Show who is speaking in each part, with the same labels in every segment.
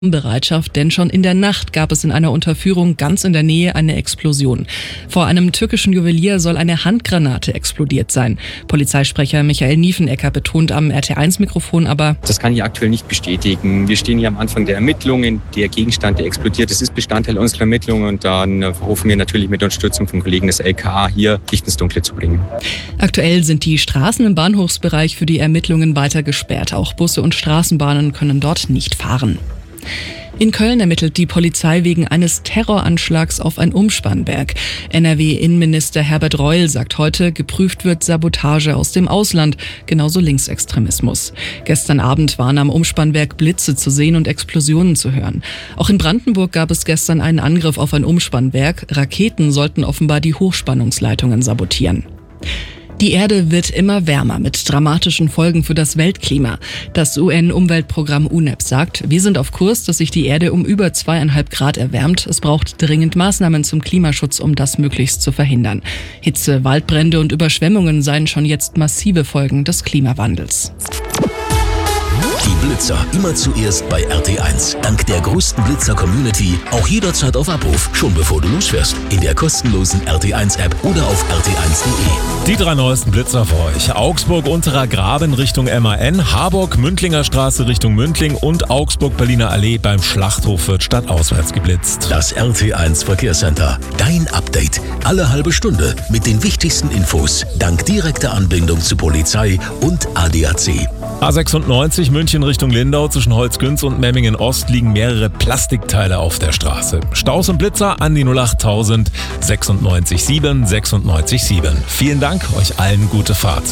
Speaker 1: Bereitschaft, denn schon in der Nacht gab es in einer Unterführung ganz in der Nähe eine Explosion. Vor einem türkischen Juwelier soll eine Handgranate explodiert sein. Polizeisprecher Michael Niefenegger betont am RT1-Mikrofon aber:
Speaker 2: Das kann ich aktuell nicht bestätigen. Wir stehen hier am Anfang der Ermittlungen. Der Gegenstand, der explodiert, das ist Bestandteil unserer Ermittlungen und dann hoffen wir natürlich mit Unterstützung vom Kollegen des LKA hier Licht ins Dunkle zu bringen.
Speaker 1: Aktuell sind die Straßen im Bahnhofsbereich für die Ermittlungen weiter gesperrt. Auch Busse und Straßenbahnen können dort nicht fahren. In Köln ermittelt die Polizei wegen eines Terroranschlags auf ein Umspannwerk. NRW-Innenminister Herbert Reul sagt heute, geprüft wird Sabotage aus dem Ausland, genauso Linksextremismus. Gestern Abend waren am Umspannwerk Blitze zu sehen und Explosionen zu hören. Auch in Brandenburg gab es gestern einen Angriff auf ein Umspannwerk. Raketen sollten offenbar die Hochspannungsleitungen sabotieren. Die Erde wird immer wärmer mit dramatischen Folgen für das Weltklima. Das UN-Umweltprogramm UNEP sagt, wir sind auf Kurs, dass sich die Erde um über 2,5 Grad erwärmt. Es braucht dringend Maßnahmen zum Klimaschutz, um das möglichst zu verhindern. Hitze, Waldbrände und Überschwemmungen seien schon jetzt massive Folgen des Klimawandels.
Speaker 3: Die Blitzer immer zuerst bei RT1. Dank der größten Blitzer-Community auch jederzeit auf Abruf, schon bevor du losfährst. In der kostenlosen RT1-App oder auf rt1.de.
Speaker 4: Die 3 neuesten Blitzer für euch. Augsburg-Unterer Graben Richtung MAN, Harburg-Mündlinger Straße Richtung Mündling und Augsburg-Berliner Allee beim Schlachthof wird stadtauswärts geblitzt.
Speaker 3: Das RT1 Verkehrscenter. Dein Update. Alle halbe Stunde mit den wichtigsten Infos. Dank direkter Anbindung zu Polizei und ADAC.
Speaker 4: A96 München Richtung Lindau zwischen Holzgünz und Memmingen Ost liegen mehrere Plastikteile auf der Straße. Staus und Blitzer an die 08000 96 7 96 7. Vielen Dank, euch allen gute Fahrt.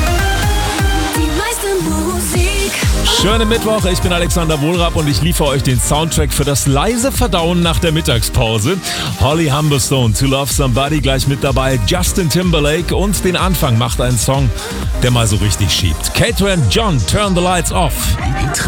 Speaker 4: Schönen Mittwoch, ich bin Alexander Wohlrab und ich liefere euch den Soundtrack für das leise Verdauen nach der Mittagspause. Holly Humberstone, To Love Somebody gleich mit dabei, Justin Timberlake und den Anfang macht ein Song, der mal so richtig schiebt. Kate and John, Turn the Lights Off.